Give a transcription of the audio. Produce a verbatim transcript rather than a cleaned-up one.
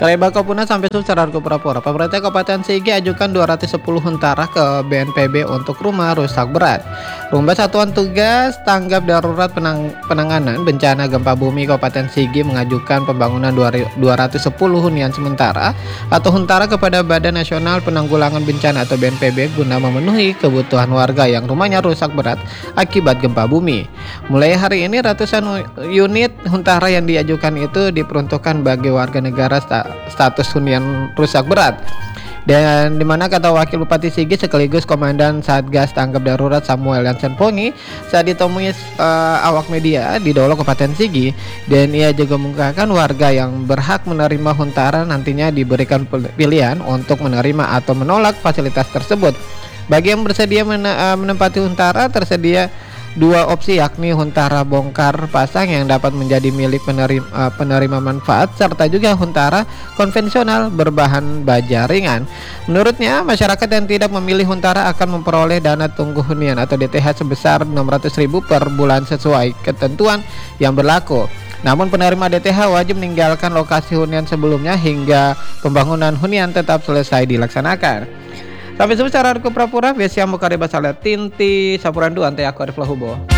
Kali bako punah sampai susah ku pura-pura. Pemerintah Kabupaten Sigi ajukan dua ratus sepuluh huntara ke B N P B untuk rumah rusak berat. Rumah Satuan Tugas Tanggap Darurat Penang Penanganan Bencana Gempa Bumi Kabupaten Sigi mengajukan pembangunan dua ratus sepuluh hunian sementara atau huntara kepada Badan Nasional Penanggulangan Bencana atau B N P B guna memenuhi kebutuhan warga yang rumahnya rusak berat akibat gempa bumi. Mulai hari ini ratusan unit huntara yang diajukan itu diperuntukkan bagi warga negara status hunian rusak berat. Dan dimana kata Wakil Bupati Sigi sekaligus Komandan Satgas Tanggap Darurat Samuel Yansen Poni saat ditemui uh, awak media di Dolo Kabupaten Sigi, dan ia juga mengungkapkan warga yang berhak menerima huntara nantinya diberikan pilihan untuk menerima atau menolak fasilitas tersebut. Bagi yang bersedia menempati huntara tersedia dua opsi, yakni huntara bongkar pasang yang dapat menjadi milik penerima, penerima manfaat serta juga huntara konvensional berbahan baja ringan. Menurutnya, masyarakat yang tidak memilih huntara akan memperoleh dana tunggu hunian atau D T H sebesar enam ratus ribu per bulan sesuai ketentuan yang berlaku. Namun penerima D T H wajib meninggalkan lokasi hunian sebelumnya hingga pembangunan hunian tetap selesai dilaksanakan. Sampai jumpa secara pura-pura biasa yang buka di basal tinti sapuran dua ante aku Arif Lahubo.